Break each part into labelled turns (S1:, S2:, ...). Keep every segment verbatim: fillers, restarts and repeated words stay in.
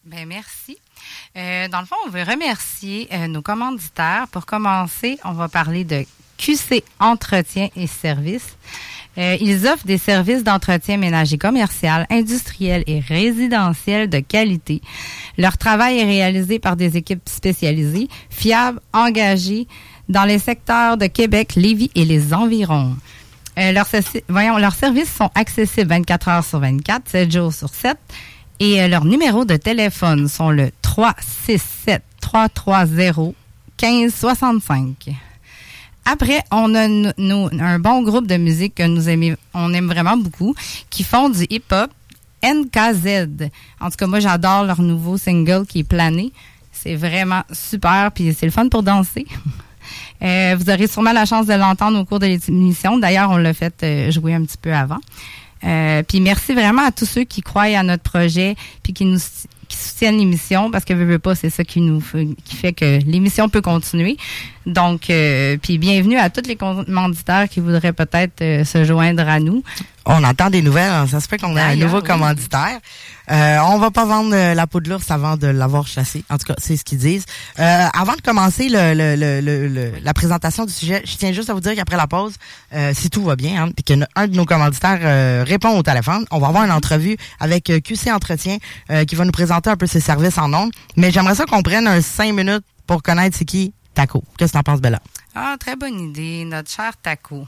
S1: Bien, merci. Euh, dans le fond, on veut remercier euh, nos commanditaires. Pour commencer, on va parler de Q C Entretien et Services. Euh, ils offrent des services d'entretien ménager commercial, industriel et résidentiel de qualité. Leur travail est réalisé par des équipes spécialisées, fiables, engagées dans les secteurs de Québec, Lévis et les environs. Euh, leurs, voyons, leurs services sont accessibles vingt-quatre heures sur vingt-quatre, sept jours sur sept. Et euh, leurs numéros de téléphone sont le trois six sept, trois trois zéro, un cinq six cinq. Après, on a n- n- un bon groupe de musique que nous aimons, on aime vraiment beaucoup, qui font du hip-hop, N K Z. En tout cas, moi, j'adore leur nouveau single qui est Plané. C'est vraiment super, puis c'est le fun pour danser. euh, vous aurez sûrement la chance de l'entendre au cours de l'émission. D'ailleurs, on l'a fait euh, jouer un petit peu avant. Euh, puis merci vraiment à tous ceux qui croient à notre projet, puis qui nous qui soutiennent l'émission, parce que veux, veux pas, c'est ça qui nous fait, qui fait que l'émission peut continuer. Donc, euh, puis bienvenue à tous les commanditaires qui voudraient peut-être euh, se joindre à nous.
S2: On entend des nouvelles, hein. Ça se fait qu'on a un nouveau
S1: oui.
S2: commanditaire. Euh, on va pas vendre euh, la peau de l'ours avant de l'avoir chassé. En tout cas, c'est ce qu'ils disent. Euh, avant de commencer le, le, le, le, le, la présentation du sujet, je tiens juste à vous dire qu'après la pause, euh, si tout va bien, hein, puis qu'un de nos commanditaires euh, répond au téléphone, on va avoir une entrevue avec euh, Q C Entretien euh, qui va nous présenter un peu ses services en ondes. Mais j'aimerais ça qu'on prenne un cinq minutes pour connaître c'est qui Taco. Qu'est-ce que t'en penses, Bella?
S1: Ah, très bonne idée, notre cher Taco.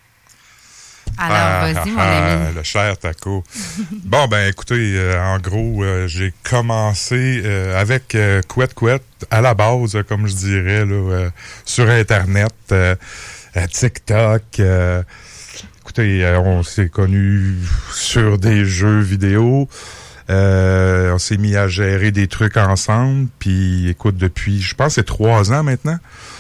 S1: Alors,
S3: ah,
S1: vas-y,
S3: ah,
S1: mon
S3: ah,
S1: ami.
S3: Le cher Taco. Bon, ben écoutez, euh, en gros, euh, j'ai commencé euh, avec euh, Couette Couette à la base, euh, comme je dirais, là, euh, sur Internet, euh, euh, TikTok. Euh, écoutez, euh, on s'est connus sur des jeux vidéo. Euh, on s'est mis à gérer des trucs ensemble. Puis, écoute, depuis, je pense que c'est trois ans maintenant.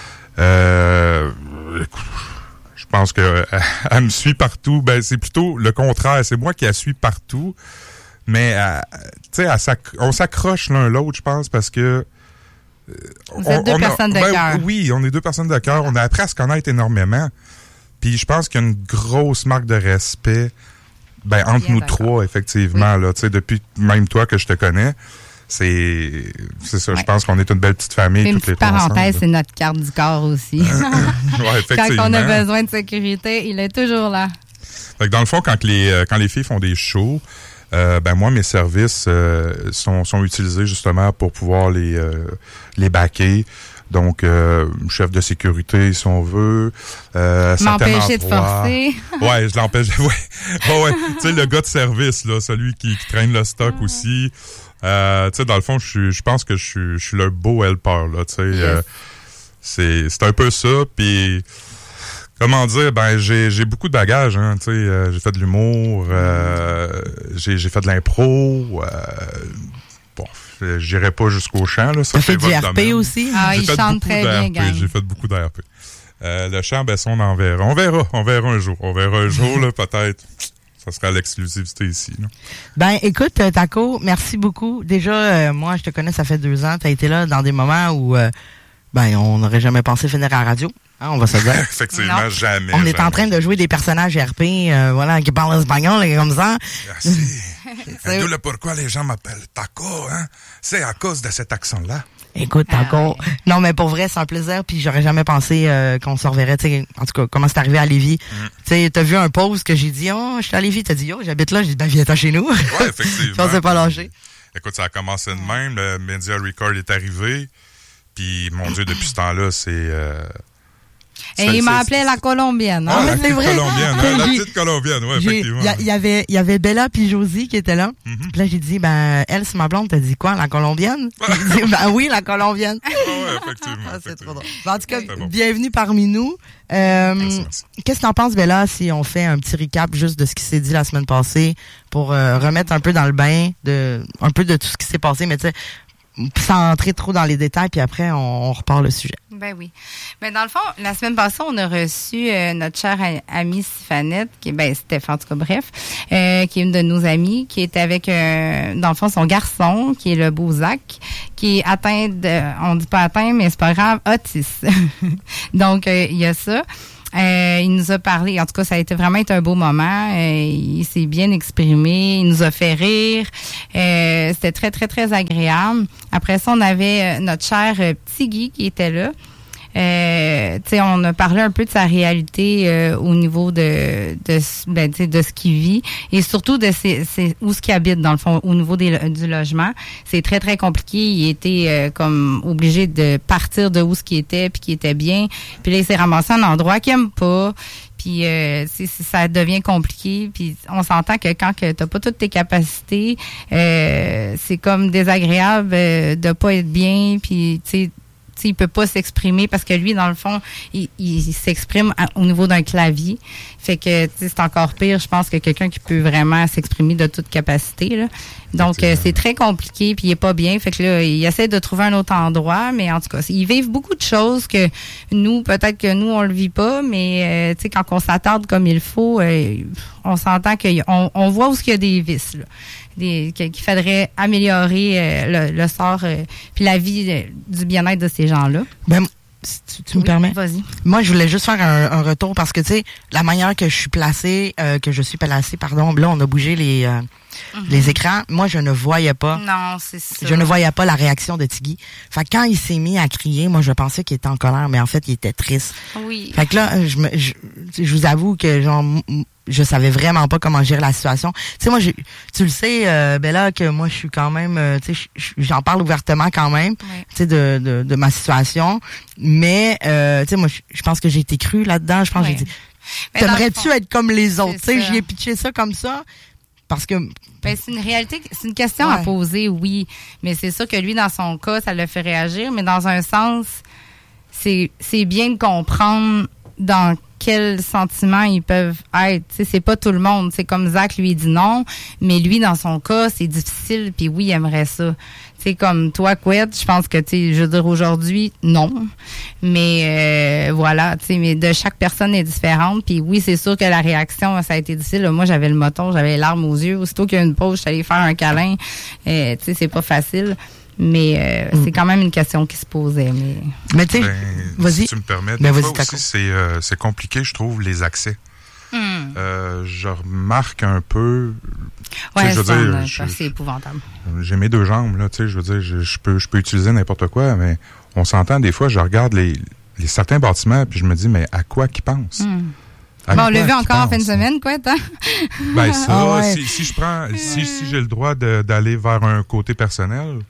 S3: Euh, écoute, je pense que euh, elle me suit partout. Ben, c'est plutôt le contraire. C'est moi qui la suis partout. Mais, euh, tu sais, s'acc- on s'accroche l'un l'autre, je pense, parce que...
S1: Euh, Vous êtes deux personnes
S3: a,
S1: de
S3: ben,
S1: cœur.
S3: Oui, on est deux personnes de cœur. On a appris à se connaître énormément. Puis, je pense qu'il y a une grosse marque de respect ben, entre
S1: Bien
S3: nous
S1: d'accord.
S3: trois, effectivement.
S1: Oui.
S3: Là, tu sais, depuis même toi que je te connais. C'est, c'est ça,
S1: Ouais.
S3: je pense qu'on est une belle petite famille,
S1: Une
S3: toutes les
S1: petite
S3: trois
S1: parenthèse,
S3: ensemble.
S1: c'est notre carte du corps aussi.
S3: Ouais, effectivement.
S1: Quand on a besoin de sécurité, il est toujours là.
S3: Fait que dans le fond, quand les euh, quand les filles font des shows, euh, ben moi mes services euh, sont sont utilisés justement pour pouvoir les euh, les backer. Donc euh, chef de sécurité si on veut. Euh,
S1: M'empêcher de forcer.
S3: Ouais, je l'empêche. Ouais, ouais, ouais. Tu sais le gars de service là, celui qui, qui traîne le stock
S1: Ah.
S3: aussi. Euh, tu sais dans le fond, je suis, je pense que je suis, je suis le beau helper là. Tu sais,
S1: Yes.
S3: euh, c'est c'est un peu ça. Puis comment dire, ben j'ai j'ai beaucoup de bagages, hein, tu sais, euh, j'ai fait de l'humour, euh, j'ai j'ai fait de l'impro, euh, bon, j'irai pas jusqu'au chant là, ça
S2: T'as
S3: c'est
S2: fait du
S3: votre
S2: R P
S3: domaine.
S2: aussi?
S1: Ah,
S3: J'ai
S1: il
S3: fait
S1: chante
S3: beaucoup
S1: très
S3: de
S1: bien,
S3: R P,
S1: gang.
S3: j'ai fait beaucoup de R P. Euh, le chant, ben ça on en verra, on verra, on verra un jour, on verra un jour là peut-être. Ça sera l'exclusivité ici. Là.
S2: Ben, écoute, euh, Taco, merci beaucoup. Déjà, euh, moi, je te connais, ça fait deux ans. T'as été là dans des moments où, euh, ben, on n'aurait jamais pensé finir à la radio. Hein, on va se dire.
S3: Effectivement,
S1: Non.
S3: jamais.
S2: On est
S3: jamais.
S2: en train de jouer des personnages R P, euh, voilà, qui parlent espagnol et comme ça.
S3: Merci. D'où le pourquoi les gens m'appellent Taco, hein? C'est à cause de cet accent-là.
S2: Écoute,
S1: Ah,
S2: Taco.
S1: ouais.
S2: Non, mais pour vrai, c'est un plaisir. Puis j'aurais jamais pensé euh, qu'on se reverrait. Tu sais, en tout cas, comment c'est arrivé à Lévis.
S3: Mm.
S2: Tu sais, t'as vu un post que j'ai dit, oh, je suis à Lévis. T'as dit, oh, j'habite là. J'ai dit, ben, viens-t'en chez nous.
S3: Ouais, effectivement.
S2: On s'est pas lâché.
S3: Écoute, ça a commencé de même. Le Media Record est arrivé. Puis, mon Dieu, depuis ce temps-là, c'est... Euh,
S1: Et
S3: c'est-
S1: il m'a
S3: c'est-
S1: appelé la Colombienne.
S3: Ah,
S1: Hein?
S3: la
S2: c'est
S3: petite
S2: vrai.
S3: colombienne, hein, la
S2: J'ai-
S3: petite colombienne, oui,
S2: J'ai-
S3: effectivement.
S2: Il y, a- il y avait, il y avait Bella puis Josie qui étaient là.
S3: Mhm.
S2: Puis là, j'ai dit, ben, elle, c'est ma blonde. T'as dit quoi, la colombienne? J'ai dit, ben oui, la colombienne.
S3: Ah ouais, effectivement.
S2: Ah, c'est
S3: effectivement.
S2: trop drôle. Ben, en tout cas,
S3: C'est bon.
S2: bienvenue parmi nous. Euh,
S3: Merci, merci.
S2: Qu'est-ce que t'en penses, Bella, si on fait un petit recap juste de ce qui s'est dit la semaine passée pour euh, remettre un peu dans le bain de un peu de tout ce qui s'est passé, mais tu sais, sans entrer trop dans les détails, puis après, on, on repart le sujet.
S1: Ben oui. Mais dans le fond, la semaine passée, on a reçu euh, notre chère a- amie Stéphannette, qui est, ben, Steph, en tout cas, bref, euh, qui est une de nos amies, qui est avec, euh, dans le fond, son garçon, qui est le beau Zach, qui est atteint de, on dit pas atteint, mais c'est pas grave, autisme. Donc, euh, il y a ça. Euh, il nous a parlé, en tout cas, ça a été vraiment été un beau moment. Euh, il s'est bien exprimé, il nous a fait rire. Euh, c'était très, très, très agréable. Après ça, on avait euh, notre cher euh, petit Guy qui était là. Euh, tu sais, on a parlé un peu de sa réalité euh, au niveau de de ben, de ce qu'il vit et surtout de ses, ses où ce qu'il habite dans le fond au niveau des, du logement. C'est très très compliqué. Il était euh, comme obligé de partir de où ce qu'il était puis qu'il était bien. Puis là, il s'est ramassé à un endroit qu'il aime pas. Puis euh, c'est, ça devient compliqué. Puis on s'entend que quand que t'as pas toutes tes capacités, euh, c'est comme désagréable euh, de pas être bien. Puis tu sais. Il peut pas s'exprimer parce que lui, dans le fond, il, il s'exprime à, au niveau d'un clavier. Fait que c'est encore pire, je pense, que quelqu'un qui peut vraiment s'exprimer de toute capacité. Là. Donc, euh, c'est très compliqué, puis il est pas bien. Fait que là, il essaie de trouver un autre endroit, mais en tout cas, ils vivent beaucoup de choses que nous, peut-être que nous, on le vit pas, mais euh, tu sais, quand on s'attarde comme il faut, euh, on s'entend qu'on on voit où il y a des vices, là. Des, qu'il faudrait améliorer euh, le, le sort euh, puis la vie euh, du bien-être de ces gens-là.
S2: Ben, si tu, tu
S1: oui,
S2: me permets?
S1: Vas-y.
S2: Moi, je voulais juste faire un, un retour parce que, tu sais, la manière que je suis placée, euh, que je suis placée, pardon, là, on a bougé les euh, mm-hmm. les écrans. Moi, je ne voyais pas.
S1: Non, c'est ça.
S2: Je ne voyais pas la réaction de Tiggy. Fait que quand il s'est mis à crier, moi, je pensais qu'il était en colère, mais en fait, il était triste.
S1: Oui.
S2: Fait que là, je, me, je, je vous avoue que, genre, je savais vraiment pas comment gérer la situation. Tu sais, moi, j'ai, tu le sais, euh, Bella, que moi, je suis quand même, euh, tu sais, j'en parle ouvertement quand même,
S1: oui.
S2: tu sais, de, de, de ma situation. Mais, euh, tu sais, moi, je pense que j'ai été crue là-dedans. Je pense
S1: oui.
S2: que j'ai dit, t'aimerais-tu fond, être comme les autres? Tu sais, j'y ai pitché ça comme ça. Parce que.
S1: Ben, c'est une réalité, c'est une question
S2: ouais.
S1: à poser, oui. Mais c'est sûr que lui, dans son cas, ça le fait réagir. Mais dans un sens, c'est, c'est bien de comprendre dans quels sentiments ils peuvent être. Tu sais, c'est pas tout le monde. C'est comme Zach lui dit non, mais lui, dans son cas, c'est difficile, puis oui, il aimerait ça. Tu sais, comme toi, Couette, je pense que, tu sais, je veux dire, aujourd'hui, non. Mais euh, voilà, tu sais, mais de chaque personne est différente. Puis oui, c'est sûr que la réaction, ça a été difficile. Là, moi, j'avais le moton, j'avais les larmes aux yeux. Aussitôt qu'il y a une pause, je suis allée faire un câlin. Euh, tu sais, c'est pas facile. Mais euh, mm. c'est quand même une question qui se posait. Mais,
S2: mais tu sais,
S3: ben,
S2: vas-y.
S3: Si tu me permets, des
S2: ben,
S3: fois aussi, c'est, euh, c'est compliqué, je trouve, les accès.
S1: Mm.
S3: Euh, je remarque un peu...
S1: Ouais,
S3: je veux
S1: c'est,
S3: dire,
S1: je, c'est épouvantable.
S3: J'ai mes deux jambes, là, tu sais, je veux dire, je, je, peux, je peux utiliser n'importe quoi, mais on s'entend, des fois, je regarde les, les certains bâtiments, puis je me dis, mais à quoi qu'ils pensent?
S1: Mm. Bon, on l'a vu encore en fin de semaine, quoi, hein?
S3: Ben, ça,
S2: ah ouais.
S3: si, si je prends, si, si j'ai le droit de, d'aller vers un côté personnel,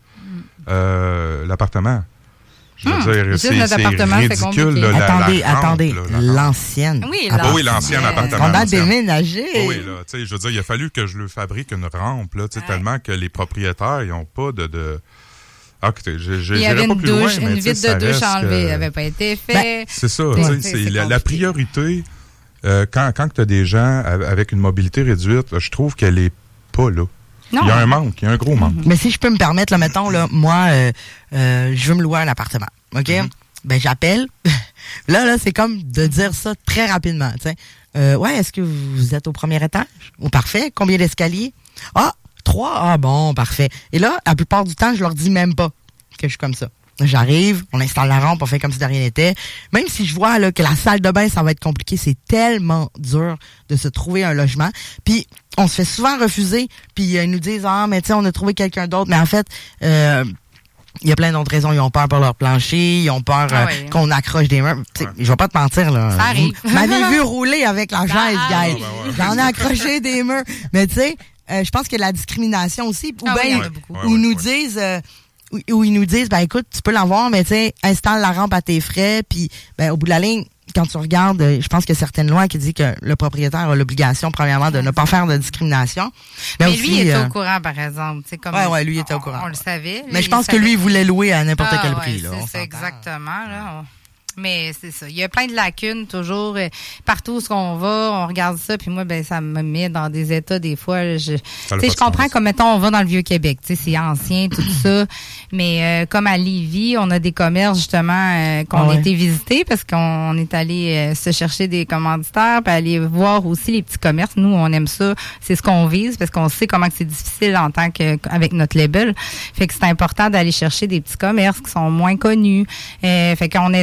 S3: Euh, l'appartement. Je veux
S1: hum,
S3: dire, c'est, c'est ridicule.
S1: C'est
S3: là, la,
S2: attendez,
S3: la rampe,
S2: attendez,
S3: là, la
S2: l'ancienne.
S1: Oui,
S3: ah, bah oui, l'ancienne appartement.
S2: On a déménagé.
S3: Oh, oui, là, tu sais, je veux dire, il a fallu que je le fabrique une rampe, là, tu sais,
S1: ouais.
S3: tellement que les propriétaires, ils n'ont pas de, de... Ah, écoutez, je, je,
S1: il y avait
S3: pas
S1: une
S3: plus
S1: douche,
S3: loin,
S1: une
S3: mais,
S1: vitre de douche enlevée,
S3: que...
S1: n'avait pas été fait.
S2: Ben,
S3: c'est ça,
S1: ouais,
S3: tu sais,
S1: c'est,
S3: c'est
S1: c'est
S3: la, la priorité, euh, quand, quand tu as des gens avec une mobilité réduite, je trouve qu'elle est pas là.
S1: Non.
S3: Il y a un manque, il y a un gros manque.
S2: Mais si je peux me permettre, là, mettons, là, moi, euh, euh, je veux me louer un appartement, OK? Mm-hmm. Ben, j'appelle. là, là, c'est comme de dire ça très rapidement, tu sais. Euh, ouais, est-ce que vous êtes au premier étage? Oh, parfait. Combien d'escaliers? Ah, trois? Ah, bon, parfait. Et là, la plupart du temps, je leur dis même pas que je suis comme ça. J'arrive, on installe la rampe, on fait comme si de rien n'était. Même si je vois là que la salle de bain, ça va être compliqué, c'est tellement dur de se trouver un logement. Puis on se fait souvent refuser, puis euh, ils nous disent ah mais tu sais on a trouvé quelqu'un d'autre, mais en fait euh, il y a plein d'autres raisons. Ils ont peur pour leur plancher, ils ont peur euh, ah oui. qu'on accroche des murs. Ouais. Je vais pas te mentir là.
S1: Ça arrive.
S2: Vous m'avez vu rouler avec la chaise, guys.
S3: Ah, ouais.
S2: J'en ai accroché des murs, mais tu sais, euh, je pense qu'il y a la discrimination aussi, ou
S1: ah,
S2: bien
S1: oui,
S2: où
S3: ouais,
S2: ils nous
S3: ouais.
S2: disent. Euh, où ils nous disent, ben écoute, tu peux l'avoir, mais tu sais, installe la rampe à tes frais, puis ben au bout de la ligne, quand tu regardes, je pense qu'il y a certaines lois qui disent que le propriétaire a l'obligation, premièrement, de ne pas faire de discrimination.
S1: Mais, mais
S2: aussi,
S1: lui, il était
S2: euh,
S1: au courant, par exemple. C'est comme
S2: ouais, ouais, lui, il était au courant.
S1: On, on le savait.
S2: Mais
S1: lui,
S2: je pense
S1: il
S2: que
S1: savait.
S2: lui, il voulait louer à n'importe
S1: ah,
S2: quel
S1: ouais,
S2: prix. Là,
S1: c'est,
S2: on
S1: c'est
S2: s'entend.
S1: exactement, là. Mais c'est ça. Il y a plein de lacunes, toujours. Euh, partout où on va, on regarde ça, puis moi, ben ça me met dans des états, des fois. Je, tu sais, je comprends comme, mettons, on va dans le Vieux-Québec. Tu sais, c'est ancien, tout ça. Mais euh, comme à Lévis, on a des commerces, justement, euh, qu'on
S2: ah,
S1: a
S2: ouais.
S1: été visiter parce qu'on est allé euh, se chercher des commanditaires, puis aller voir aussi les petits commerces. Nous, on aime ça. C'est ce qu'on vise parce qu'on sait comment que c'est difficile en tant que avec notre label. Fait que c'est important d'aller chercher des petits commerces qui sont moins connus. Euh, fait qu'on essaie d'avoir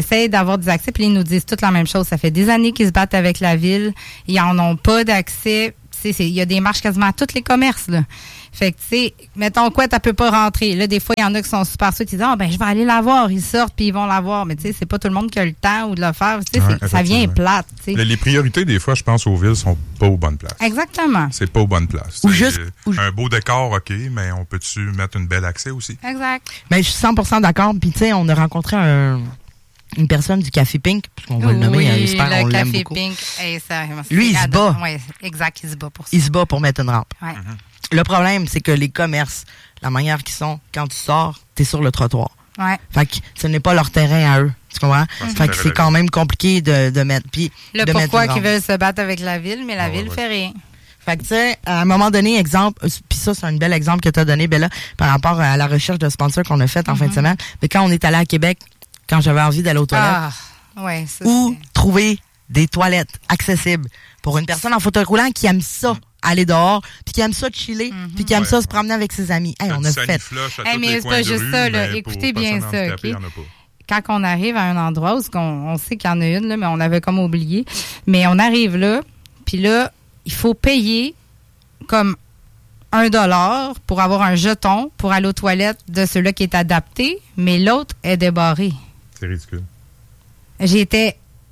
S1: avoir des accès. Puis ils nous disent toutes la même chose. Ça fait des années qu'ils se battent avec la ville. Ils en ont pas d'accès. Tu sais, il y a des marches quasiment à tous les commerces, là. Fait que, tu sais, mettons quoi, tu peux pas rentrer. Là, des fois, il y en a qui sont super sûrs, qui disent, ah, ben, je vais aller la voir. Ils sortent, puis ils vont la voir. Mais, tu sais, c'est pas tout le monde qui a le temps ou de le faire. Tu sais, ouais, ça vient plate, tu sais.
S3: Les priorités, des fois, je pense, aux villes sont pas aux bonnes places.
S1: Exactement.
S3: C'est pas aux bonnes places.
S2: Ou juste, ou
S3: un beau décor, OK, mais on peut-tu mettre une belle accès aussi?
S1: Exact.
S2: Mais je suis cent pour cent d'accord. Puis, tu sais, on a rencontré un, une personne du Café Pink, puisqu'on va
S1: oui,
S2: le nommer,
S1: oui,
S2: j'espère,
S1: le
S2: on l'aime
S1: Café
S2: beaucoup.
S1: Pink, hey, ça,
S2: lui, il se bat.
S1: Oui, exact, il se bat pour ça.
S2: Il se bat pour mettre une rampe.
S1: Ouais.
S3: Mm-hmm.
S2: Le problème, c'est que les commerces, la manière qu'ils sont, quand tu sors, t'es sur le trottoir.
S1: Ouais.
S2: Fait que ce n'est pas leur terrain à eux. Tu comprends?
S3: Ouais,
S2: fait que c'est quand même compliqué de, de mettre. Puis,
S1: le
S2: de
S1: pourquoi
S2: mettre
S1: qu'ils veulent se battre avec la ville, mais la
S3: ouais,
S1: ville
S3: ouais.
S1: fait rien.
S2: Fait que, tu sais, à un moment donné, exemple, puis ça, c'est un bel exemple que tu as donné, Bella, par rapport à la recherche de sponsors qu'on a faite en mm-hmm. fin de semaine. Mais quand on est allé à Québec, quand j'avais envie d'aller aux toilettes,
S1: ah, ouais, ça,
S2: ou
S1: c'est...
S2: trouver des toilettes accessibles pour une personne en fauteuil roulant qui aime ça. Mm. Aller dehors, puis qui aime ça chiller, mm-hmm. puis qui aime ouais, ça ouais. se promener avec ses amis. Hey, on a fait.
S1: Hey, mais c'est pas juste rue, ça, là. Écoutez bien ça, OK? Quand on arrive à un endroit où on, on sait qu'il y en a une, là, mais on avait comme oublié. Mais on arrive là, puis là, il faut payer comme un dollar pour avoir un jeton pour aller aux toilettes de celui-là qui est adapté, mais l'autre est débarré.
S3: C'est ridicule.
S1: J'étais...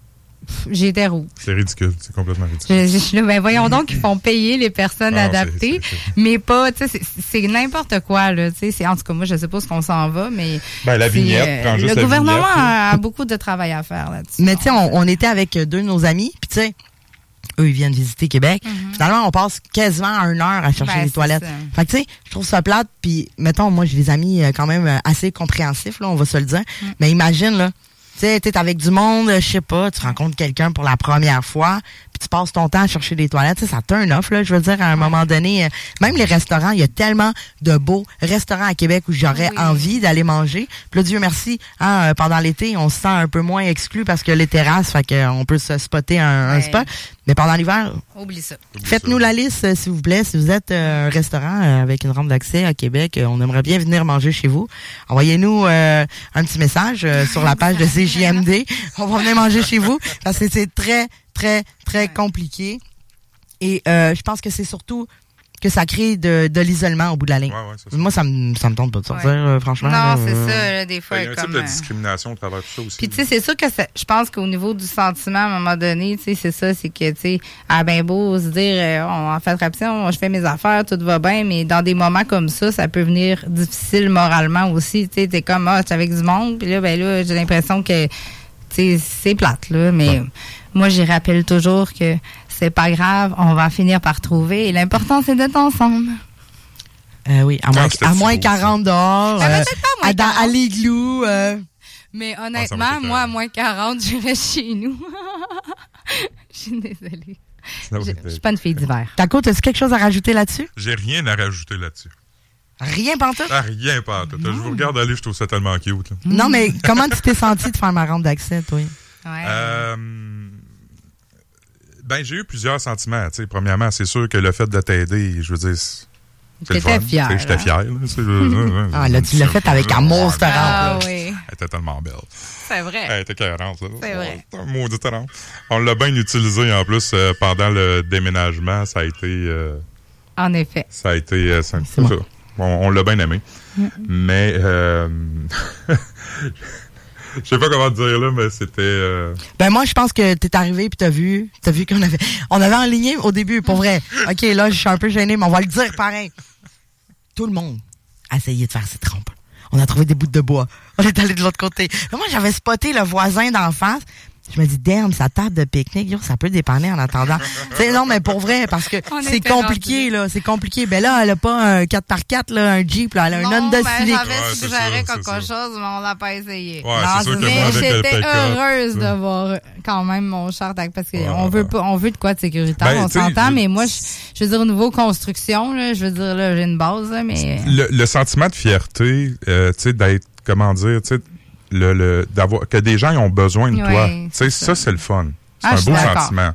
S1: J'étais rouge.
S3: C'est ridicule, c'est complètement ridicule.
S1: Je, je suis là, ben voyons donc qu'ils font payer les personnes non, adaptées, c'est, c'est, c'est... mais pas, tu sais, c'est, c'est n'importe quoi, là, tu sais, c'est, en tout cas, moi, je sais pas ce qu'on s'en va, mais...
S3: Ben, la vignette,
S1: euh,
S3: quand juste
S1: le gouvernement
S3: vignette,
S1: a, a beaucoup de travail à faire là-dessus.
S2: Mais tu sais, on, on était avec deux de nos amis, puis tu sais, eux, ils viennent visiter Québec. Mm-hmm. Finalement, on passe quasiment une heure à chercher
S1: ben,
S2: les toilettes.
S1: Ça.
S2: Fait que tu sais, je trouve ça plate, puis mettons, moi, j'ai des amis quand même assez compréhensifs, là, on va se le dire, mm. mais imagine, là, tu sais, t'es avec du monde, je sais pas, tu rencontres quelqu'un pour la première fois, puis tu passes ton temps à chercher des toilettes, tu sais, ça turn off, là, je veux dire, à un moment donné, euh, même les restaurants, il y a tellement de beaux restaurants à Québec où j'aurais oui. envie d'aller manger. Puis là, Dieu merci, hein, pendant l'été, on se sent un peu moins exclu parce que les terrasses, fait qu'on peut se spotter un, ouais. un spot. Mais pendant l'hiver,
S1: oublie ça.
S2: Faites-nous la liste, s'il vous plaît. Si vous êtes euh, un restaurant euh, avec une rampe d'accès à Québec, euh, on aimerait bien venir manger chez vous. Envoyez-nous euh, un petit message euh, sur la page de C J M D. On va venir manger chez vous parce que c'est très, très, très ouais. compliqué. Et euh, je pense que c'est surtout que ça crée de, de l'isolement au bout de la ligne.
S3: Ouais, ouais, c'est
S2: Moi, ça me ça me tente pas de sortir, ouais. euh, franchement.
S1: Non,
S2: là,
S1: c'est
S2: euh...
S1: ça, là, des fois.
S3: Il y a un
S1: comme,
S3: type de discrimination au travers de ça aussi.
S1: Puis, tu sais, c'est sûr que ça, je pense qu'au niveau du sentiment, à un moment donné, tu sais, c'est ça, c'est que, tu sais, ah ben beau se dire, euh, on en fait rapidement, je fais mes affaires, tout va bien, mais dans des moments comme ça, ça peut venir difficile moralement aussi. Tu sais, t'es comme, ah, t'es avec du monde, puis là, ben là, j'ai l'impression que, tu sais, c'est plate, là, mais ouais. moi, j'y rappelle toujours que c'est pas grave, on va finir par trouver, et l'important, c'est d'être ensemble.
S2: Euh, oui, à moins,
S3: ah,
S2: à moins quarante dehors,
S1: euh,
S2: à, dans, à l'igloo. Euh.
S1: Mais honnêtement, ah, moi, à moins quarante, je reste chez nous. Je suis désolée. Je, je suis pas une fille d'hiver.
S2: Taco, as-tu quelque chose à rajouter là-dessus?
S3: J'ai rien à rajouter là-dessus.
S2: Rien pantoute?
S3: Ah, rien pantoute. Je vous regarde aller, je trouve ça tellement cute. Là.
S2: Non, mais comment tu t'es senti de faire ma rampe d'accès, toi?
S1: Ouais.
S3: Euh, ben, j'ai eu plusieurs sentiments. T'sais. Premièrement, c'est sûr que le fait de t'aider, je veux dire...
S1: J'étais fière.
S3: J'étais
S1: hein?
S3: fière. Là.
S2: Ah, là, tu l'as fait avec amour, cette rampe.
S1: Ah, oui.
S3: Elle était tellement belle.
S1: C'est vrai.
S3: Elle était quarante, ça.
S1: C'est vrai.
S3: Oh, maudit talent. On l'a bien utilisé, en plus, euh, pendant le déménagement. Ça a été... Euh,
S1: en effet.
S3: Ça a été... Euh, ça,
S2: c'est bon.
S3: ça. On, on l'a bien aimé. Mm-hmm. Mais... Euh, je sais pas comment te dire, là, mais c'était... Euh...
S2: Ben, moi, je pense que t'es arrivé puis t'as vu, t'as vu qu'on avait, on avait enligné au début, pour vrai. OK, là, je suis un peu gêné, mais on va le dire pareil. Tout le monde a essayé de faire cette rampe. On a trouvé des bouts de bois. On est allé de l'autre côté. Là, moi, j'avais spoté le voisin d'en face. Je me dis, damn, sa table de pique-nique, yo, ça peut dépanner en attendant. Tu sais, non, mais pour vrai, parce que on c'est compliqué, là. C'est compliqué. Ben là, elle a pas un quatre par quatre, là, un Jeep, là. Elle a un Honda Civic.
S1: Non, j'avais suggéré quelque chose, mais on l'a pas essayé.
S3: Ouais,
S1: non,
S3: c'est sûr que
S1: mais j'étais
S3: le
S1: heureuse de voir quand même mon char parce qu'on ouais, veut pas, on veut de quoi de sécuritaire,
S3: ben,
S1: on s'entend, mais moi, je, je veux dire, au niveau construction, là, je veux dire, là, j'ai une base, là, mais.
S3: Le, le sentiment de fierté, euh, tu sais, d'être, comment dire, tu sais, Le, le, d'avoir que des gens ont besoin de
S1: ouais,
S3: toi. Tu sais, ça, c'est le fun. C'est
S1: ah,
S3: un beau
S1: d'accord.
S3: sentiment.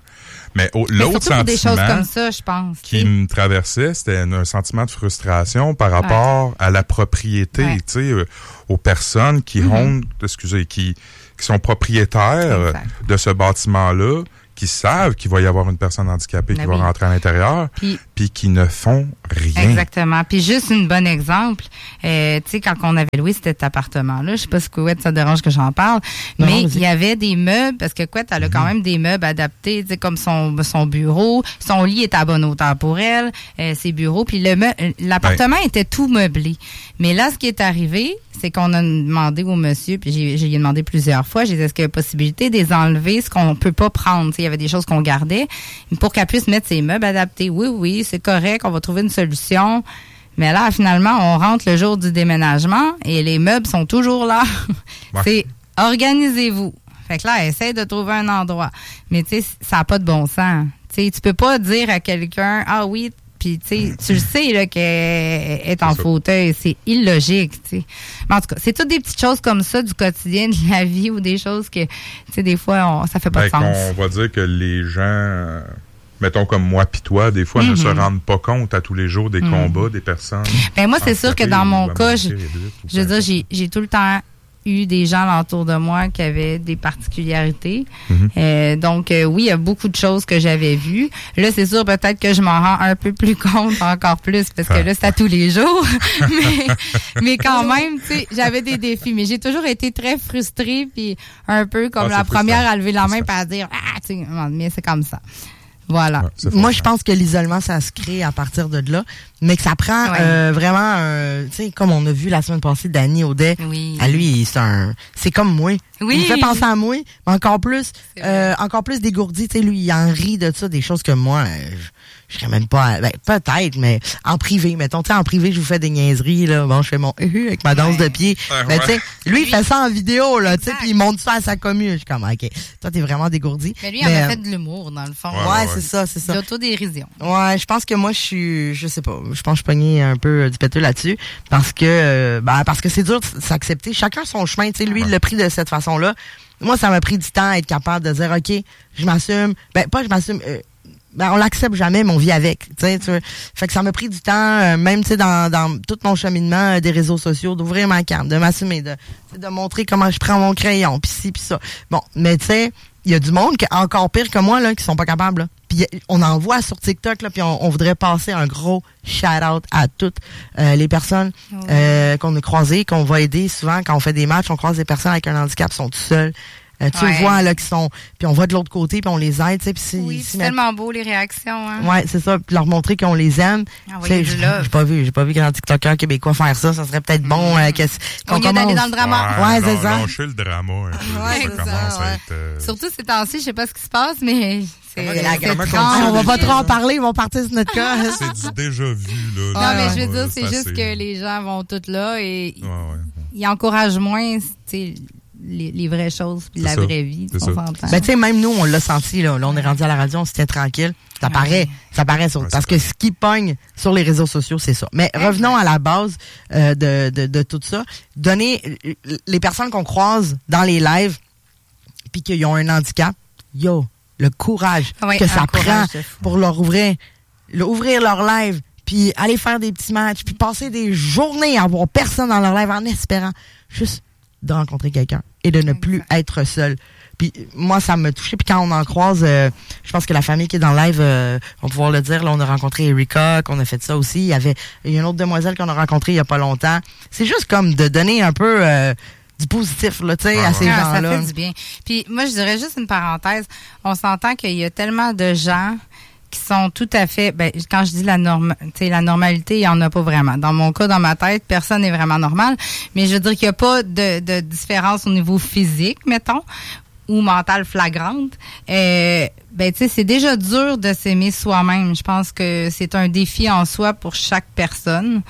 S3: Mais au,
S1: Mais
S3: l'autre
S1: surtout pour des choses
S3: sentiment
S1: comme ça, je pense.
S3: qui
S1: t'sais.
S3: me traversait, c'était un, un sentiment de frustration par rapport à la propriété,
S1: Ouais.
S3: tu sais, euh, aux personnes qui
S1: Mhm.
S3: ont, excusez, qui, qui sont propriétaires
S1: Exact.
S3: de ce bâtiment-là, qui savent qu'il va y avoir une personne handicapée
S1: Ben
S3: qui
S1: oui.
S3: va rentrer à l'intérieur,
S1: Puis,
S3: puis qui ne font rien.
S1: exactement. Puis juste une bonne exemple, euh, tu sais, quand on avait loué cet appartement-là, je sais pas si Couette, ça te dérange que j'en parle,
S2: Non,
S1: mais
S2: vas-y.
S1: il y avait des meubles, parce que Couette, elle a quand même des meubles adaptés, tu sais, comme son, son bureau, son lit est à bonne hauteur pour elle, euh, ses bureaux, puis le meu- l'appartement était tout meublé. Mais là, ce qui est arrivé, c'est qu'on a demandé au monsieur, puis j'ai, j'ai demandé plusieurs fois, j'ai dit, est-ce qu'il y a possibilité de les enlever, ce qu'on peut pas prendre, tu sais, il y avait des choses qu'on gardait, pour qu'elle puisse mettre ses meubles adaptés. Oui, oui, c'est correct, on va trouver une solution. Mais là, finalement, on rentre le jour du déménagement et les meubles sont toujours là.
S3: Ouais.
S1: C'est organisez-vous. Fait que là, essaye de trouver un endroit. Mais tu sais, ça n'a pas de bon sens. Tu sais, tu peux pas dire à quelqu'un, ah oui, puis tu sais, tu le sais là qu'elle est en
S3: C'est ça.
S1: fauteuil, c'est illogique, tu sais. Mais en tout cas, c'est toutes des petites choses comme ça du quotidien de la vie ou des choses que, tu sais, des fois, on, ça fait pas
S3: Ben,
S1: de sens.
S3: qu'on va dire que les gens, euh, mettons comme moi pis toi, des fois, ne
S1: Mhm.
S3: se rendent pas compte à tous les jours des
S1: Mhm.
S3: combats des personnes.
S1: Ben moi, c'est sûr que
S3: handicapées
S1: dans
S3: ou
S1: mon
S3: à
S1: cas,
S3: mobilité
S1: je,
S3: réduite ou
S1: je veux
S3: peu
S1: dire, j'ai, j'ai tout le temps eu des gens autour de moi qui avaient des particularités.
S3: Mhm.
S1: Euh, donc, euh, oui, il y a beaucoup de choses que j'avais vues. Là, c'est sûr, peut-être que je m'en rends un peu plus compte encore plus parce que là, c'est à tous les jours. mais, mais quand même, tu sais, j'avais des défis. Mais j'ai toujours été très frustrée puis un peu comme
S3: Ah,
S1: la
S3: c'est
S1: première
S3: frustrant.
S1: à lever la main
S3: Frustrant.
S1: et à dire, ah, tu sais, mais c'est comme ça. Voilà.
S3: Ouais, c'est
S2: Moi, je
S3: frustrant.
S2: pense que l'isolement, ça se crée à partir de là, mais que ça prend
S1: Ouais.
S2: euh, vraiment, euh, tu sais, comme on a vu la semaine passée, Danny Audet,
S1: Oui.
S2: à lui, c'est un, c'est comme moi.
S1: Oui.
S2: Il me fait penser à moi, mais encore plus,
S1: C'est vrai.
S2: euh, encore plus dégourdi. Tu sais, lui, il en rit de ça, des choses que moi, euh, je, je serais même pas, ben, peut-être, mais en privé, mettons, tu sais, en privé, je vous fais des niaiseries, là. Bon, je fais mon uhu avec ma danse
S1: Ouais.
S2: de pied.
S3: Ouais,
S2: Mais
S3: ouais.
S2: tu sais, lui, il fait ça en vidéo, là, tu sais,
S1: Exact.
S2: puis il monte ça à sa commune. Je suis comme, ok, toi, t'es vraiment dégourdi.
S1: Mais lui, il
S2: Mais,
S1: avait
S2: euh,
S1: fait de l'humour, dans le fond.
S3: Ouais,
S2: Ouais,
S3: ouais,
S2: c'est
S3: ouais.
S2: ça, c'est ça.
S1: L'autodérision.
S2: Ouais, je pense que moi je suis, je sais pas, je pense que je pognais un peu euh, du péteux là-dessus parce que euh, ben, parce que c'est dur de s'accepter. Chacun son chemin, tu sais, lui il
S3: Ouais.
S2: l'a pris de cette façon-là. Moi ça m'a pris du temps à être capable de dire OK, je m'assume. Ben pas je m'assume euh, ben on l'accepte jamais mais on vit avec, tu sais, tu vois. Fait que ça m'a pris du temps euh, même tu sais dans dans tout mon cheminement euh, des réseaux sociaux d'ouvrir ma carte, de m'assumer, de de montrer comment je prends mon crayon, puis ci puis ça. Bon, mais tu sais, il y a du monde qui encore pire que moi là qui sont pas capables là. Puis on en voit sur TikTok là, puis on, on voudrait passer un gros shout-out à toutes euh, les personnes
S1: Ouais.
S2: euh, qu'on a croisées, qu'on va aider souvent quand on fait des matchs, on croise des personnes avec un handicap qui sont tout seuls. Euh, tu
S1: Ouais.
S2: le vois là qui sont, puis on va de l'autre côté puis on les aide, tu sais, puis c'est
S1: Oui,
S2: si
S1: c'est
S2: ma-
S1: tellement beau, les réactions. Hein?
S2: ouais, c'est ça, puis leur montrer qu'on les aime.
S1: Ah oui,
S2: Tu sais,
S1: du
S2: j'ai
S1: love.
S2: j'ai pas vu, j'ai pas vu qu'un TikToker québécois faire ça, ça serait peut-être bon euh, qu'est-ce- qu'on
S1: Au lieu d'aller
S2: commence.
S1: dans le drama.
S2: Ouais, c'est
S3: lâ-
S2: ça.
S3: Lâcher le drama un peu.
S2: Ouais,
S3: ça
S2: c'est ça,
S3: commence à
S2: ouais.
S3: être... euh,
S1: Surtout ces temps-ci, je sais pas ce qui se passe, mais c'est
S3: Comment-
S1: c'est
S3: comment qu'on
S1: étrange.
S3: dit
S2: Ah, on va pas
S3: déjà.
S2: trop en parler, ils vont partir sur notre cas.
S3: C'est du déjà vu, là.
S1: Non,
S2: Ouais,
S1: mais
S2: ouais.
S1: je veux dire,
S3: Ouais,
S1: c'est
S3: ça,
S1: juste
S3: c'est-
S1: que les gens vont toutes là et
S3: Ouais, ouais.
S1: ils encouragent moins, tu sais, les, les vraies choses puis
S3: C'est
S1: la
S3: ça.
S1: vraie vie,
S3: C'est
S1: on
S3: ça.
S1: s'entend.
S2: Ben, tu sais, même nous, on l'a senti, là. Là, on est rendu à la radio, on se tient tranquille. Ça
S1: Ouais.
S2: paraît. Ça paraît sur,
S3: Ouais,
S2: parce
S3: c'est
S2: que ce qui pogne sur les réseaux sociaux, c'est ça. Mais revenons à la base, euh, de, de, de tout ça. Donner, euh, les personnes qu'on croise dans les lives, puis qu'ils ont un handicap, yo, le courage
S1: Ouais,
S2: que
S1: un
S2: ça
S1: courage
S2: prend
S1: de fou.
S2: pour leur ouvrir, le- ouvrir leur live, puis aller faire des petits matchs, puis passer des journées à avoir personne dans leur live en espérant juste de rencontrer quelqu'un et de ne plus
S1: Exact.
S2: être seul. Puis moi, ça me touchait. Puis quand on en croise, euh, je pense que la famille qui est dans le live, euh, on va pouvoir le dire, là, on a rencontré Erika, qu'on a fait ça aussi. Il y avait il y a une autre demoiselle qu'on a rencontrée il y a pas longtemps. C'est juste comme de donner un peu euh, du positif, là, tu sais,
S3: Ah,
S2: à
S3: ouais.
S2: ces
S1: Ah, ça
S2: gens-là.
S1: fait du bien. Puis moi, je dirais juste une parenthèse. On s'entend qu'il y a tellement de gens qui sont tout à fait, ben, quand je dis la norme, tu sais, la normalité, il y en a pas vraiment. Dans mon cas, dans ma tête, personne n'est vraiment normal. Mais je veux dire qu'il n'y a pas de, de différence au niveau physique, mettons, ou mentale flagrante. Euh, ben, tu sais, c'est déjà dur de s'aimer soi-même. Je pense que c'est un défi en soi pour chaque personne.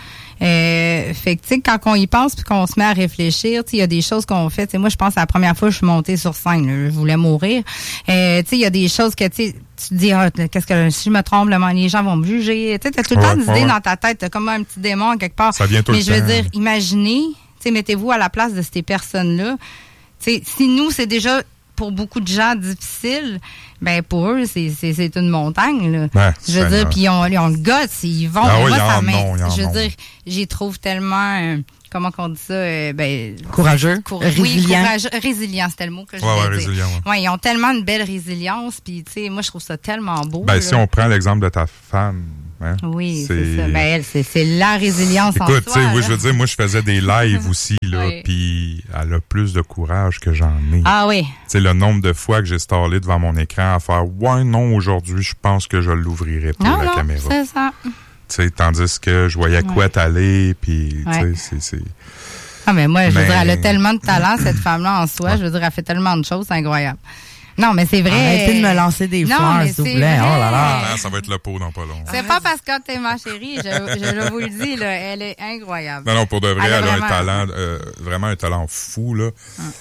S1: Euh, fait que, tu sais, quand on y pense puis qu'on se met à réfléchir, tu sais, il y a des choses qu'on fait. Tu sais, moi, je pense à la première fois que je suis montée sur scène, là, je voulais mourir. Euh, tu sais, il y a des choses que, tu sais, tu te dis, ah, qu'est-ce que, si je me trompe, le- les gens vont me juger. Tu sais, t'as tout le
S3: Ouais,
S1: temps des
S3: ouais,
S1: idées
S3: ouais.
S1: dans ta tête. T'as comme un petit démon quelque part.
S3: Ça vient tout
S1: Mais
S3: le
S1: je veux
S3: temps.
S1: dire, imaginez, tu sais, mettez-vous à la place de ces personnes-là. Tu sais, si nous, c'est déjà pour beaucoup de gens difficile, Ben, pour eux, c'est, c'est, c'est une montagne, là.
S3: Ben,
S1: je veux dire, puis ils ont, ils ont le guts, ils vont.
S3: Ah oui,
S1: moi,
S3: ils
S1: ça
S3: en
S1: m'in-
S3: ont, ils en
S1: je veux
S3: ont.
S1: dire, j'y trouve tellement, euh, comment qu'on dit ça, euh, ben.
S2: Courageux,
S1: cour-
S2: résilient.
S1: Oui, courageux, résilient, c'était le mot que je
S3: Ouais,
S1: voulais
S3: ouais,
S1: dire.
S3: résilient, ouais.
S1: Ouais, ils ont tellement de belle résilience, puis tu sais, moi, je trouve ça tellement beau.
S3: Ben,
S1: là.
S3: si on prend l'exemple de ta femme, hein,
S1: Oui,
S3: c'est-
S1: c'est ça. Ben, elle, c'est, c'est la résilience en
S3: écoute, tu
S1: soi.
S3: sais, oui,
S1: là.
S3: je veux dire, moi, je faisais des lives aussi, là,
S1: Oui.
S3: puis elle a plus de courage que j'en ai.
S1: Ah oui.
S3: Tu sais, le nombre de fois que j'ai stallé devant mon écran à faire « Ouais, non, aujourd'hui, je pense que je l'ouvrirai pour
S1: Non,
S3: la
S1: non,
S3: caméra. »
S1: c'est ça.
S3: Tu sais, tandis que je voyais
S1: Ouais.
S3: Couette aller, puis, tu sais,
S1: Ouais.
S3: c'est... c'est...
S1: Ah, mais moi, je veux
S3: Mais-
S1: dire, elle a tellement de talent, cette femme-là, en soi. Je veux dire, elle fait tellement de choses, c'est incroyable. Non, mais c'est vrai.
S2: Arrêtez de me lancer des
S1: Non,
S2: fleurs,
S1: mais
S2: s'il vous
S1: c'est
S2: plaît.
S1: vrai.
S2: Oh là là.
S3: Ah, ça va être le pot dans pas long.
S1: C'est pas parce que t'es ma chérie, je, je, je vous le dis, là, elle est incroyable.
S3: Non, non, pour de vrai,
S1: Elle a
S3: elle a
S1: vraiment-
S3: un talent, euh, vraiment un talent fou, là.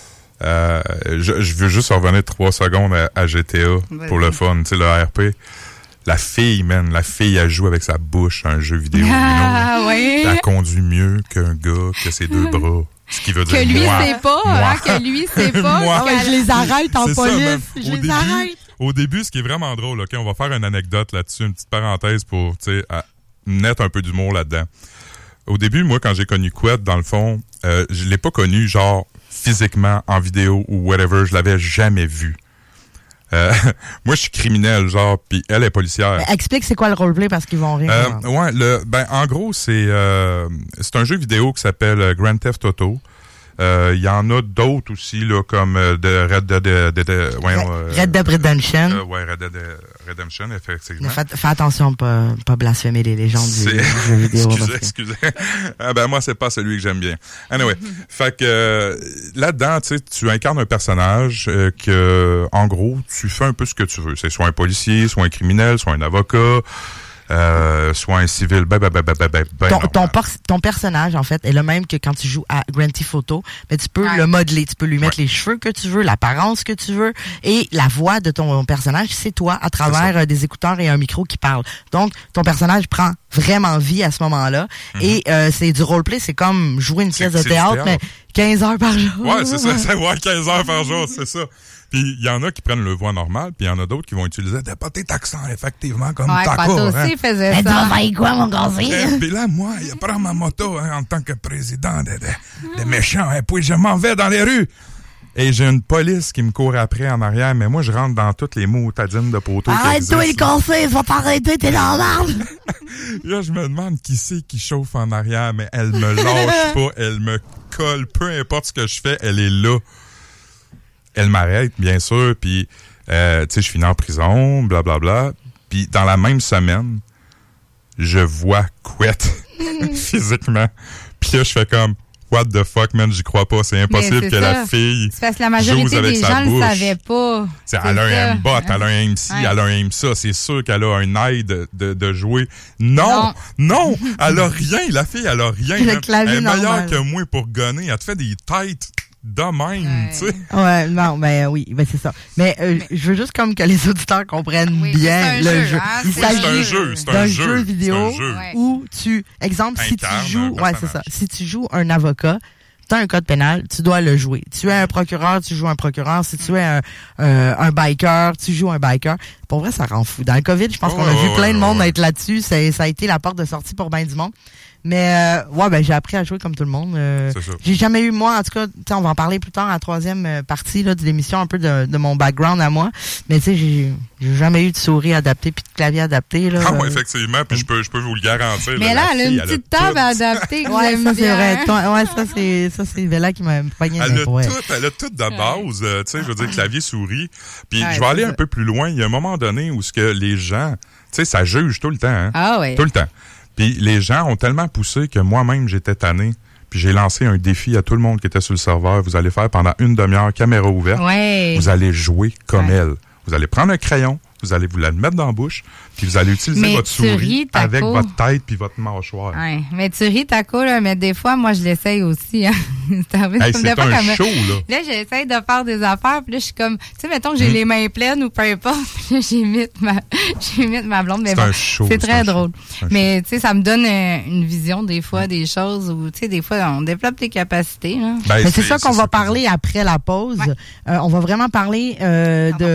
S3: Euh, je, je veux juste revenir trois secondes à, à G T A
S1: Vas-y.
S3: pour le fun, tu sais, le R P. La fille, man, la fille, elle joue avec sa bouche à un jeu vidéo.
S1: Ah,
S3: you know.
S1: oui.
S3: Elle conduit mieux qu'un gars qui a ses deux bras. Ce qui veut dire
S1: Que lui
S3: moi,
S1: sait pas,
S3: moi.
S1: hein, que lui sait pas.
S3: Moi.
S2: Ah ouais, je les arrête en
S3: C'est ça,
S2: police.
S3: man.
S2: je
S3: Au
S2: les
S3: début,
S2: arrête.
S3: Au début, ce qui est vraiment drôle, OK, on va faire une anecdote là-dessus, une petite parenthèse pour, tu sais, à- mettre un peu d'humour là-dedans. Au début, moi, quand j'ai connu Couette, dans le fond, euh, je l'ai pas connu, genre, physiquement, en vidéo ou whatever, je l'avais jamais vu. Euh, moi, je suis criminel, genre, puis elle est policière.
S2: Mais explique c'est quoi le roleplay parce qu'ils vont rire.
S3: Euh, ouais, le, ben, en gros, c'est euh, c'est un jeu vidéo qui s'appelle euh, Grand Theft Auto. Euh, Il y en a d'autres aussi, là, comme euh, de Red Dead... De, de, de, voyons, euh,
S2: Red Dead Redemption.
S3: euh, ouais, Red Dead euh, Redemption, effectivement.
S2: Fais, fais attention de pas, pas blasphémer les légendes du
S3: C'est-
S2: jeu vidéo.
S3: excusez,
S2: parce que-
S3: excusez. Ah ben moi, c'est pas celui que j'aime bien. Anyway, fait que euh, là-dedans, tu sais, tu incarnes un personnage euh, que, en gros, tu fais un peu ce que tu veux. C'est soit un policier, soit un criminel, soit un avocat, euh, soit un civil. Ben, ben, ben, ben, ben, ben, ben
S2: ton, ton,
S3: normal.
S2: por- ton personnage, en fait, est le même que quand tu joues à Grand Theft Auto, mais tu peux
S1: Ouais.
S2: le modeler, tu peux lui mettre les cheveux que tu veux, l'apparence que tu veux, et la voix de ton personnage, c'est toi à travers euh, des écouteurs et un micro qui parle. Donc, ton personnage prend vraiment vie à ce moment-là,
S3: Mhm.
S2: et euh, c'est du roleplay, c'est comme jouer une
S3: C'est-
S2: pièce de
S3: c'est du
S2: théâtre,
S3: théâtre.
S2: mais quinze heures par jour.
S3: Ouais, c'est ça, c'est ouais, quinze heures par jour, c'est ça. Puis il y en a qui prennent le voix normal, puis il y en a d'autres qui vont utiliser des petits accents, effectivement, comme
S1: Ouais,
S3: Taco.
S1: Pato
S3: hein.
S1: aussi faisait
S2: Mais
S1: ça.
S2: travaille quoi, mon garçon?
S3: Et puis là, moi, il prend ma moto hein, en tant que président des de, de méchants, et puis je m'en vais dans les rues. Et j'ai une police qui me court après en arrière, mais moi, je rentre dans toutes les moutadines de poteaux qui
S2: Arrête-toi le
S3: existent.
S2: conseil, va t'arrêter, t'es dans la merde.
S3: Là, je me demande qui c'est qui chauffe en arrière, mais elle me lâche pas, elle me colle, peu importe ce que je fais, elle est là. Elle m'arrête, bien sûr, puis, euh, tu sais, je finis en prison, blablabla. Puis, dans la même semaine, je vois Couette physiquement. Puis là, je fais comme, what the fuck, man, j'y crois pas. C'est impossible
S1: c'est
S3: que
S1: ça.
S3: la fille
S1: C'est parce que la
S3: j'ose
S1: majorité
S3: avec
S1: des
S3: sa
S1: gens ne le
S3: bouche.
S1: savaient pas.
S3: T'sais,
S1: C'est
S3: elle a
S1: ça.
S3: un bot, elle a un M C,
S1: Ouais.
S3: elle a un M ça. C'est sûr qu'elle a un aide de, de, de jouer. Non! Non! Elle a rien. La fille, elle a rien.
S2: Le
S3: man.
S2: clavier
S3: Elle est meilleure
S2: normal.
S3: que moi pour gonner. Elle te fait des têtes de même,
S1: Ouais.
S3: tu sais.
S2: Ouais, non, ben oui, ben c'est ça. Mais, euh,
S1: Mais-
S2: je veux juste comme que les auditeurs comprennent
S1: Oui,
S2: bien
S1: c'est
S2: le
S1: un
S2: jeu.
S1: jeu, hein,
S2: Il
S1: c'est
S3: Oui, c'est
S2: s'agit
S3: un jeu, c'est un
S2: d'un
S3: jeu.
S2: jeu vidéo
S3: C'est un jeu.
S1: Ouais.
S2: où tu, exemple, si tu
S3: Incarne
S2: joues,
S3: un
S2: ouais, c'est ça.
S3: personnage.
S2: Si tu joues un avocat, tu as un code pénal, tu dois le jouer. Tu es un procureur, tu joues un procureur. Si tu es un, euh, un biker, tu joues un biker. Pour vrai, ça rend fou. Dans le COVID, je pense
S3: Oh,
S2: qu'on a vu
S3: ouais,
S2: plein de
S3: ouais,
S2: monde
S3: ouais.
S2: être là-dessus. C'est- Ça a été la porte de sortie pour bien du monde. Mais euh, ouais, ben j'ai appris à jouer comme tout le monde. Euh,
S3: C'est ça.
S2: j'ai jamais eu, moi, en tout cas, tu sais, on va en parler plus tard à la troisième euh, partie là, de l'émission, un peu de, de mon background à moi. Mais tu sais, j'ai j'ai jamais eu de souris adaptée puis de clavier adapté. Là.
S3: Ah, ouais, effectivement. Puis je peux, je peux vous le garantir.
S1: Mais là,
S3: la
S1: elle a
S3: fille,
S1: une petite table
S3: tout.
S1: adaptée que
S2: Ouais,
S1: j'aime
S2: ça c'est
S1: bien.
S2: vrai. Toi- Ouais, ça c'est ça c'est Bella qui m'a pogné.
S3: Elle
S2: mais
S3: a
S2: pour vrai.
S3: tout, elle a tout de base, euh, tu sais, je veux dire, clavier, souris. Puis
S1: Ouais,
S3: je vais aller
S1: c'est
S3: un
S1: ça.
S3: peu plus loin. Il y a un moment donné où ce que les gens, tu sais, ça juge tout le temps, hein.
S1: Ah ouais.
S3: Tout le temps. Puis les gens ont tellement poussé que moi-même, j'étais tanné. Puis j'ai lancé un défi à tout le monde qui était sur le serveur. Vous allez faire pendant une demi-heure, caméra ouverte.
S1: Ouais.
S3: Vous allez jouer comme
S1: Ouais.
S3: elle. Vous allez prendre un crayon, vous allez vous la mettre dans la bouche, puis vous allez utiliser
S1: Mais
S3: votre
S1: tu ris,
S3: souris
S1: Taco.
S3: avec votre tête puis votre mâchoire.
S1: Ouais. Mais tu ris, Taco, là, mais des fois, moi, je l'essaye aussi. Hein. c'est arrivé
S3: Hey,
S1: comme
S3: c'est
S1: des fois
S3: un
S1: comme-
S3: show, là.
S1: Là, j'essaie de faire des affaires, puis là, je suis comme, tu sais, mettons que j'ai
S3: Mm.
S1: les mains pleines ou peu importe, puis là, j'imite ma, j'imite ma blonde, mais
S3: C'est
S1: bon,
S3: un show.
S1: c'est très
S3: un show.
S1: drôle.
S3: C'est un
S1: Mais, tu sais, ça me donne euh, une vision, des fois, des choses où, tu sais, des fois, on développe tes capacités, là.
S3: Ben,
S2: Mais c'est ça qu'on va
S3: ça
S2: parler après la pause.
S1: Ouais.
S2: Euh, on va vraiment parler euh, de,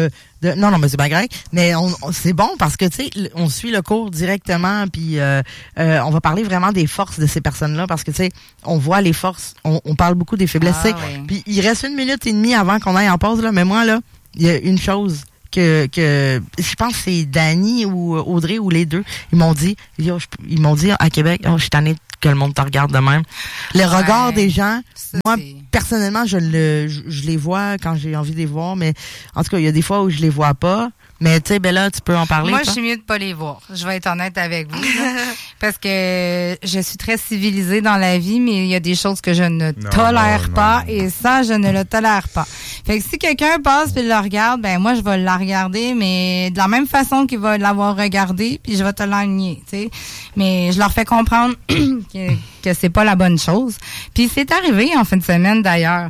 S2: De, non, non, mais c'est pas grave. Mais on, on, c'est bon parce que, tu sais, on suit le cours directement, puis euh, euh, on va parler vraiment des forces de ces personnes-là parce que, tu sais, on voit les forces, on, on parle beaucoup des faiblesses. Ah, oui. Puis il reste une minute et demie avant qu'on aille en pause, là. Mais moi, là, il y a une chose que, que je pense que c'est Dani ou Audrey ou les deux. Ils m'ont dit, yo, je, ils m'ont dit à Québec, oh, je suis tannée que le monde te regarde de même. Le ouais, regard des gens, ça, moi, c'est... personnellement, je le, je, je les vois quand j'ai envie de les voir, mais en tout cas, il y a des fois où je les vois pas. Mais tu sais, Bella, tu peux en parler.
S1: Moi,
S2: toi?
S1: je suis mieux de pas les voir. Je vais être honnête avec vous. Parce que je suis très civilisée dans la vie, mais il y a des choses que je ne non, tolère non, pas. Non. Et ça, je ne le tolère pas. Fait que si quelqu'un passe et le regarde, ben moi, je vais la regarder, mais de la même façon qu'il va l'avoir regardé, puis je vais te l'enligner, tu sais. Mais je leur fais comprendre que, que c'est pas la bonne chose. Puis c'est arrivé en fin de semaine, d'ailleurs.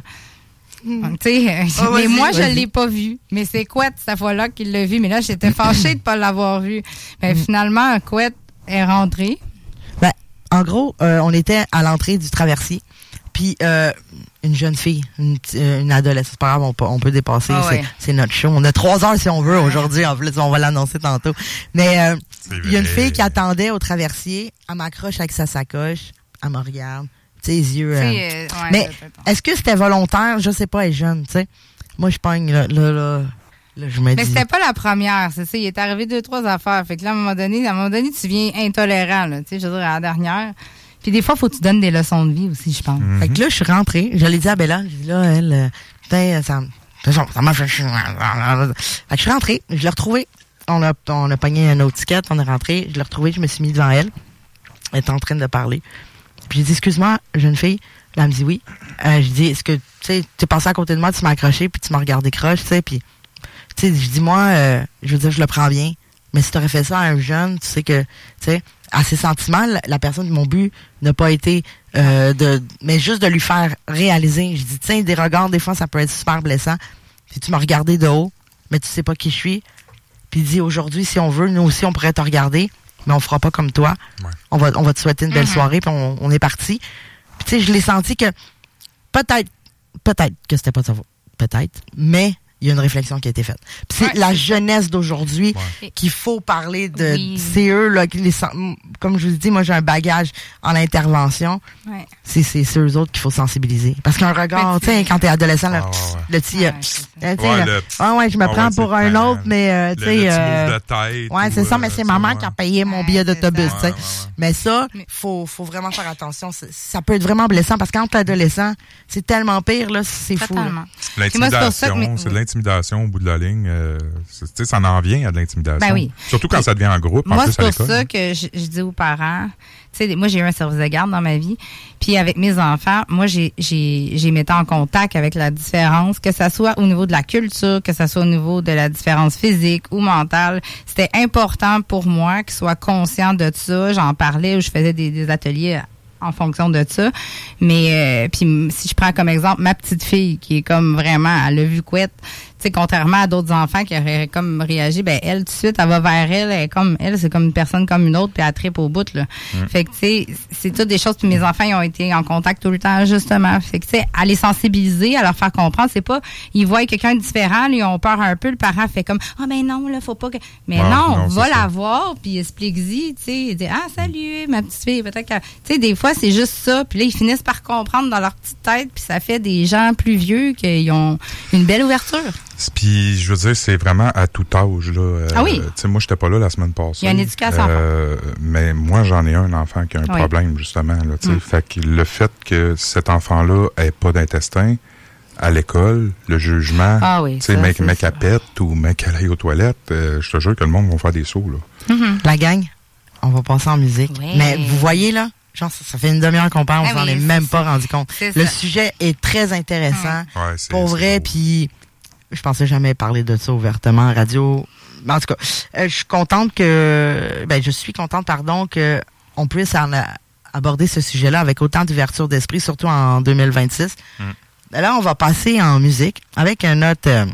S1: Mm. Tu sais, oh, mais moi, je l'ai pas vu. Mais c'est Couette, cette fois-là, qu'il l'a vu. Mais là, j'étais fâchée de pas l'avoir vu. Mais mm. finalement, Couette est rentrée.
S2: Ben, en gros, euh, on était à l'entrée du traversier. Puis, euh, une jeune fille, une, une adolescente, c'est pas grave, on peut, on peut dépasser. Oh, c'est, ouais. c'est notre show. On a trois heures si on veut aujourd'hui. En plus, on va l'annoncer tantôt. Mais euh, il y a une fille qui attendait au traversier. Elle m'accroche avec sa sacoche. Elle me regarde. Ses yeux. Euh... Euh, ouais, mais est-ce que c'était volontaire? Je sais pas, elle est jeune, tu sais. Moi, je pogne, là, là, là, là je me dis...
S1: Mais c'était pas la première, c'est ça. Il est arrivé deux, trois affaires. Fait que là, à un moment donné, à un moment donné, tu viens intolérant, là, tu sais, je veux dire, à la dernière. Puis des fois, il faut que tu donnes des leçons de vie aussi, je pense.
S2: Mm-hmm. Fait que là, je suis rentrée. Je l'ai dit à Bella. J'ai dit, là, elle, euh, putain, ça, ça, ça m'a fait... Fait que je suis rentrée. Je l'ai retrouvée. On a, on a pogné un autre ticket. On est rentré. Je l'ai retrouvée. Je me suis mis devant elle. Elle était en train de parler. Puis j'ai dit, excuse-moi, jeune fille. Là, elle me dit oui. Euh, je dis, est-ce que, tu sais, tu es passé à côté de moi, tu m'as accroché, puis tu m'as regardé croche, tu sais, puis, tu sais, je dis, moi, euh, je veux dire, je le prends bien. Mais si tu aurais fait ça à un jeune, tu sais que, tu sais, à ses sentiments, la, la personne, mon but n'a pas été euh, de, mais juste de lui faire réaliser. Je dis, tiens, des regards, des fois, ça peut être super blessant. Puis tu m'as regardé de haut, mais tu sais pas qui je suis. Puis il dit, aujourd'hui, si on veut, nous aussi, on pourrait te regarder. Mais on fera pas comme toi. Ouais. On va on va te souhaiter une belle mm-hmm. soirée, puis on, on est parti. Puis tu sais, je l'ai senti que peut-être peut-être que c'était pas de sa faute. Peut-être, mais il y a une réflexion qui a été faite. Puis c'est ouais, la c'est jeunesse d'aujourd'hui ouais. qu'il faut parler de oui. c'est eux là qui les comme je vous dis, moi j'ai un bagage en intervention. Ouais. C'est c'est c'est eux autres qu'il faut sensibiliser parce qu'un regard, tu sais, quand t'es adolescent là, ah, ouais. le petit ouais, euh, ouais, le, ah ouais, je me ah, prends ouais, pour un autre mais euh, tu sais euh, ouais, c'est ça, mais c'est maman ouais. qui a payé mon billet d'autobus, tu sais. Ouais, ouais, ouais. Mais ça, faut faut vraiment faire attention, ça peut être vraiment blessant parce qu'entre adolescents, c'est tellement pire là, c'est fou.
S3: L'intimidation, c'est de l'intimidation au bout de la ligne. Euh, tu sais, ça en vient à de l'intimidation.
S1: Ben oui.
S3: Surtout quand ça devient en groupe.
S1: Moi,
S3: en plus,
S1: c'est pour ça que je, je dis aux parents, tu sais, moi, j'ai eu un service de garde dans ma vie. Puis avec mes enfants, moi, j'ai, j'ai, j'ai mis en contact avec la différence, que ça soit au niveau de la culture, que ça soit au niveau de la différence physique ou mentale. C'était important pour moi qu'ils soient conscients de ça. J'en parlais ou je faisais des, des ateliers en fonction de ça. Mais euh, puis si je prends comme exemple ma petite fille qui est comme vraiment, elle a vu Couette, tu sais, contrairement à d'autres enfants qui auraient comme réagi, ben elle tout de suite elle va vers elle, elle est comme elle c'est comme une personne comme une autre puis elle tripe au bout là. Mm. Fait que tu sais c'est toutes des choses, puis mes enfants ils ont été en contact tout le temps justement. Fait que tu sais à les sensibiliser, à leur faire comprendre, c'est pas ils voient quelqu'un de différent, ils ont peur un peu, le parent fait comme ah oh, ben non là faut pas que mais ah, non, non va la voir puis explique-y, tu sais, dit ah salut ma petite fille, peut-être que tu sais des fois c'est juste ça, puis là ils finissent par comprendre dans leur petite tête, puis ça fait des gens plus vieux qui ont une belle ouverture.
S3: Puis, je veux dire, c'est vraiment à tout âge, là. Euh,
S1: ah oui?
S3: Tu sais, moi, j'étais pas là la semaine passée.
S1: Il y a une éducation.
S3: Euh, mais moi, j'en ai un enfant qui a un oui. problème, justement, là, tu sais. Mm. Fait que le fait que cet enfant-là ait pas d'intestin, à l'école, le jugement,
S1: ah oui,
S3: tu sais, mec, mec à pète ou mec à l'aille aux toilettes, euh, je te jure que le monde va faire des sauts, là.
S2: Mm-hmm. La gang, on va passer en musique. Oui. Mais vous voyez, là, genre, ça fait une demi-heure qu'on parle, on ah s'en oui, est même ça. pas rendu compte. C'est le ça. sujet est très intéressant. Mm. Ouais, c'est, pour vrai, puis je pensais jamais parler de ça ouvertement en radio. En tout cas, euh, je suis contente que, ben, je suis contente, pardon, que on puisse en a, aborder ce sujet-là avec autant d'ouverture d'esprit, surtout en deux mille vingt-six. Mm. Là, on va passer en musique avec un autre. Euh,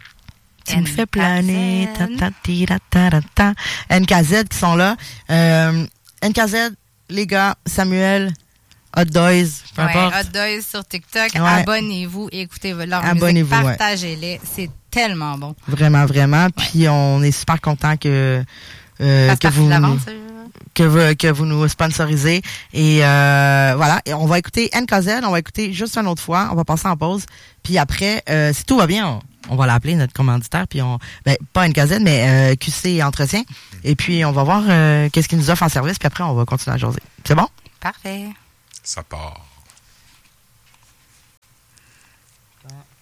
S2: tu me fais planer. Ta, ta, ta, ta, ta, ta. N K Z qui sont là. Euh, N K Z, les gars, Samuel, Hot Doys, peu
S1: ouais,
S2: importe.
S1: Hot Doys sur TikTok.
S2: Ouais.
S1: Abonnez-vous, écoutez leur
S2: Abonnez-vous,
S1: musique,
S2: ouais.
S1: partagez-les. C'est tellement bon.
S2: Vraiment, vraiment. Ouais. Puis on est super content que, euh, que vous...
S1: Vente,
S2: que vous, que vous nous sponsorisez. Et euh, voilà, et on va écouter N K Z, on va écouter juste une autre fois, on va passer en pause. Puis après, euh, si tout va bien, on, on va l'appeler notre commanditaire, puis on, ben pas N K Z, mais euh, Q C Entretien. Et puis on va voir euh, qu'est-ce qu'il nous offre en service, puis après on va continuer à jaser. C'est bon?
S1: Parfait.
S3: Ça part.